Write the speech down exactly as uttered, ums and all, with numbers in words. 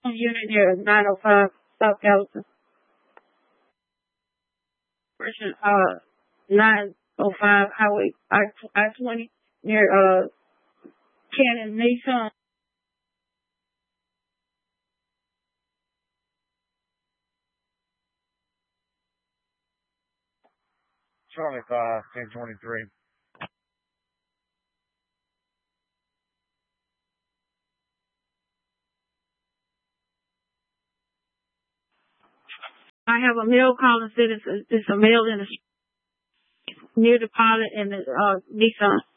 one unit near nine oh five South Gallatin. Person, uh, nine oh five Highway I twenty near uh Ken and Nissan. Charlie five, ten twenty-three. I have a male calling said it's a, it's a male in a near the pilot and the uh Nissan.